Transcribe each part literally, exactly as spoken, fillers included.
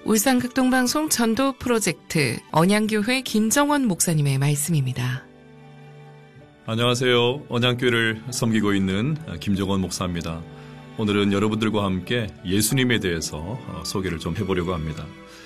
울산 극동방송 전도 프로젝트 언양교회 김정원 목사님의 말씀입니다. 안녕하세요. 언양교회를 섬기고 있는 김정원 목사입니다. 오늘은 여러분들과 함께 예수님에 대해서 소개를 좀 해보려고 합니다.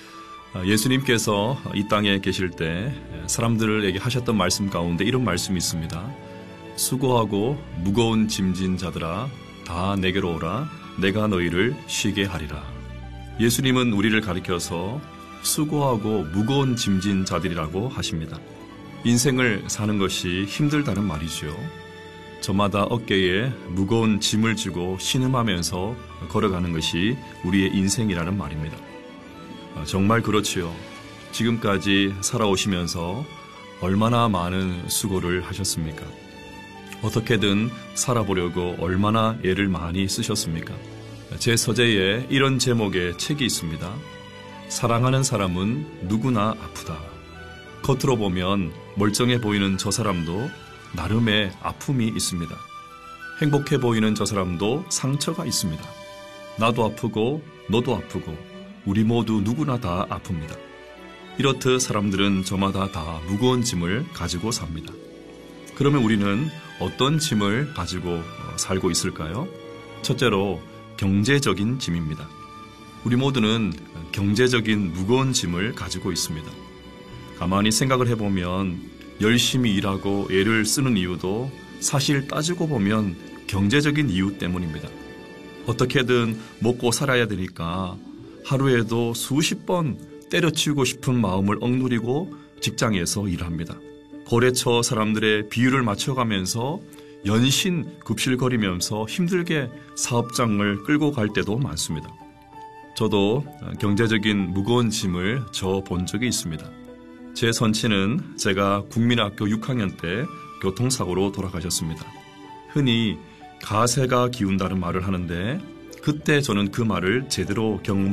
예수님께서 이 땅에 계실 때 사람들에게 하셨던 말씀 가운데 이런 말씀이 있습니다. 수고하고 무거운 짐진 자들아 다 내게로 오라. 내가 너희를 쉬게 하리라. 예수님은 우리를 가리켜서 수고하고 무거운 짐진 자들이라고 하십니다. 인생을 사는 것이 힘들다는 말이죠. 저마다 어깨에 무거운 짐을 지고 신음하면서 걸어가는 것이 우리의 인생이라는 말입니다. 정말 그렇지요. 지금까지 살아오시면서 얼마나 많은 수고를 하셨습니까? 어떻게든 살아보려고 얼마나 애를 많이 쓰셨습니까? 제 서재에 이런 제목의 책이 있습니다. 사랑하는 사람은 누구나 아프다. 겉으로 보면 멀쩡해 보이는 저 사람도 나름의 아픔이 있습니다. 행복해 보이는 저 사람도 상처가 있습니다. 나도 아프고 너도 아프고 우리 모두 누구나 다 아픕니다. 이렇듯 사람들은 저마다 다 무거운 짐을 가지고 삽니다. 그러면 우리는 어떤 짐을 가지고 살고 있을까요? 첫째로 경제적인 짐입니다. 우리 모두는 경제적인 무거운 짐을 가지고 있습니다. 가만히 생각을 해보면 열심히 일하고 애를 쓰는 이유도 사실 따지고 보면 경제적인 이유 때문입니다. 어떻게든 먹고 살아야 되니까 하루에도 수십 번 때려치우고 싶은 마음을 억누리고 직장에서 일합니다. 거래처 사람들의 비율을 맞춰가면서 연신 굽실거리면서 힘들게 사업장을 끌고 갈 때도 많습니다. 저도 경제적인 무거운 짐을 져 본 적이 있습니다. 제 선친은 제가 국민학교 육 학년 때 교통사고로 돌아가셨습니다. 흔히 가세가 기운다는 말을 하는데 그때 저는 그 말을 제대로 경험을